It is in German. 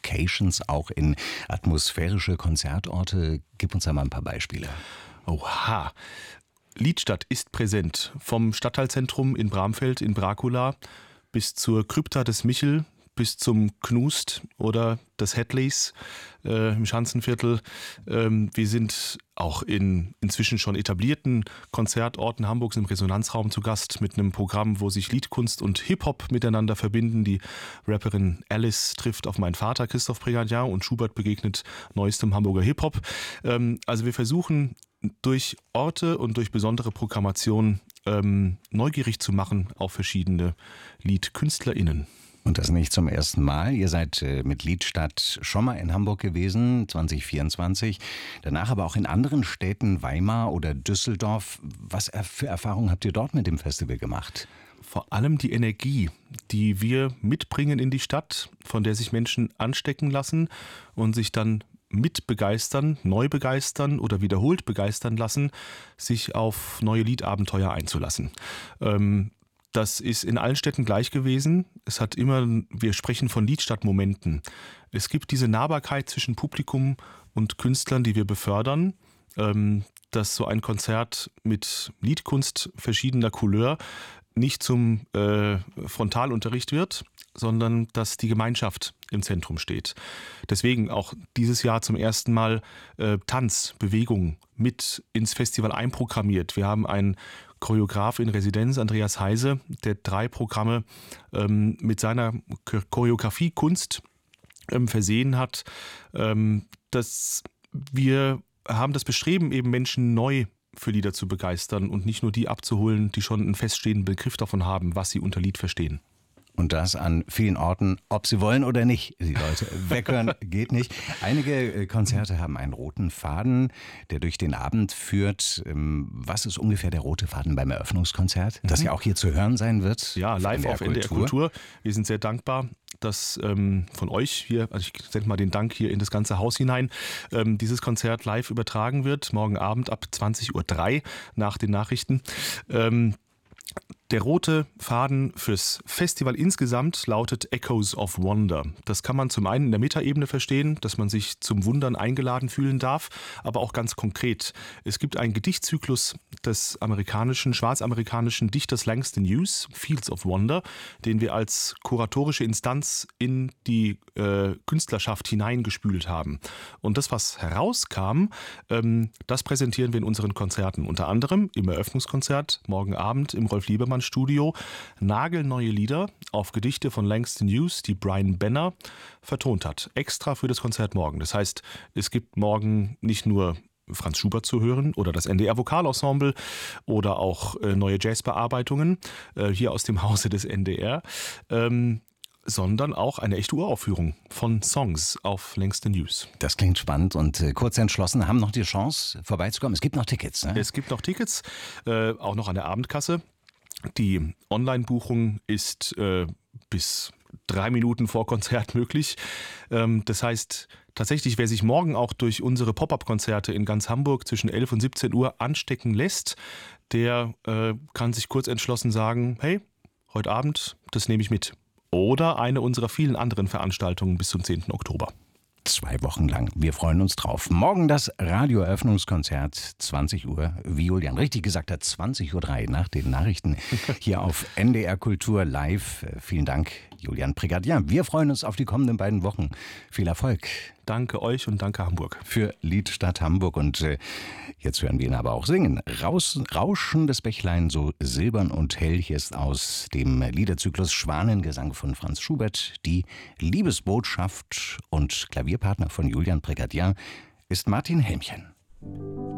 Locations, auch in atmosphärische Konzertorte. Gib uns da mal ein paar Beispiele. Oha. Liedstadt ist präsent. Vom Stadtteilzentrum in Bramfeld in Bracula bis zur Krypta des Michel, bis zum Knust oder des Hadleys im Schanzenviertel. Wir sind auch in inzwischen schon etablierten Konzertorten Hamburgs im Resonanzraum zu Gast mit einem Programm, wo sich Liedkunst und Hip-Hop miteinander verbinden. Die Rapperin Alice trifft auf meinen Vater Christoph Prigadian und Schubert begegnet neuestem Hamburger Hip-Hop. Also wir versuchen durch Orte und durch besondere Programmation neugierig zu machen auf verschiedene LiedkünstlerInnen. Und das nicht zum ersten Mal. Ihr seid mit Liedstadt schon mal in Hamburg gewesen, 2024. Danach aber auch in anderen Städten, Weimar oder Düsseldorf. Was für Erfahrungen habt ihr dort mit dem Festival gemacht? Vor allem die Energie, die wir mitbringen in die Stadt, von der sich Menschen anstecken lassen und sich dann mit begeistern, neu begeistern oder wiederholt begeistern lassen, sich auf neue Liedabenteuer einzulassen. Das ist in allen Städten gleich gewesen. Es hat immer, wir sprechen von Liedstadtmomenten. Es gibt diese Nahbarkeit zwischen Publikum und Künstlern, die wir befördern, dass so ein Konzert mit Liedkunst verschiedener Couleur nicht zum Frontalunterricht wird, sondern dass die Gemeinschaft im Zentrum steht. Deswegen auch dieses Jahr zum ersten Mal Tanz, Bewegung mit ins Festival einprogrammiert. Wir haben einen Choreograf in Residenz, Andreas Heise, der 3 Programme mit seiner Choreografiekunst versehen hat. Dass wir haben das Bestreben, eben Menschen neu für Lieder zu begeistern und nicht nur die abzuholen, die schon einen feststehenden Begriff davon haben, was sie unter Lied verstehen. Und das an vielen Orten, ob sie wollen oder nicht. Die Leute weghören geht nicht. Einige Konzerte haben einen roten Faden, der durch den Abend führt. Was ist ungefähr der rote Faden beim Eröffnungskonzert, das ja auch hier zu hören sein wird? Ja, live auf NDR Kultur. Wir sind sehr dankbar, dass von euch hier, also ich sende mal den Dank hier in das ganze Haus hinein, dieses Konzert live übertragen wird, morgen Abend ab 20:03 Uhr nach den Nachrichten. Der rote Faden fürs Festival insgesamt lautet Echoes of Wonder. Das kann man zum einen in der Metaebene verstehen, dass man sich zum Wundern eingeladen fühlen darf, aber auch ganz konkret. Es gibt einen Gedichtzyklus des schwarzamerikanischen Dichters Langston Hughes, Fields of Wonder, den wir als kuratorische Instanz in die Künstlerschaft hineingespült haben. Und das, was herauskam, das präsentieren wir in unseren Konzerten. Unter anderem im Eröffnungskonzert morgen Abend im Rolf-Liebermann-Studio nagelneue Lieder auf Gedichte von Langston Hughes, die Brian Benner vertont hat. Extra für das Konzert morgen. Das heißt, es gibt morgen nicht nur Franz Schubert zu hören oder das NDR Vokalensemble oder auch neue Jazzbearbeitungen hier aus dem Hause des NDR, sondern auch eine echte Uraufführung von Songs auf Langston Hughes. Das klingt spannend und kurz entschlossen, haben noch die Chance vorbeizukommen. Es gibt noch Tickets, ne? Es gibt noch Tickets, auch noch an der Abendkasse. Die Online-Buchung ist bis 3 Minuten vor Konzert möglich. Das heißt, tatsächlich, wer sich morgen auch durch unsere Pop-Up-Konzerte in ganz Hamburg zwischen 11 und 17 Uhr anstecken lässt, der kann sich kurz entschlossen sagen, hey, heute Abend, das nehme ich mit. Oder eine unserer vielen anderen Veranstaltungen bis zum 10. Oktober. 2 Wochen lang. Wir freuen uns drauf. Morgen das Radioeröffnungskonzert, 20 Uhr, wie Julian richtig gesagt hat, 20:03 Uhr nach den Nachrichten hier auf NDR Kultur live. Vielen Dank, Julian Prigadian. Wir freuen uns auf die kommenden beiden Wochen. Viel Erfolg. Danke euch und danke Hamburg. Für Liedstadt Hamburg. Und jetzt hören wir ihn aber auch singen. Rauschen des Bächlein, so silbern und hell. Hier ist aus dem Liederzyklus Schwanengesang von Franz Schubert die Liebesbotschaft. Und Klavierpartner von Julian Prigadian ist Martin Helmchen.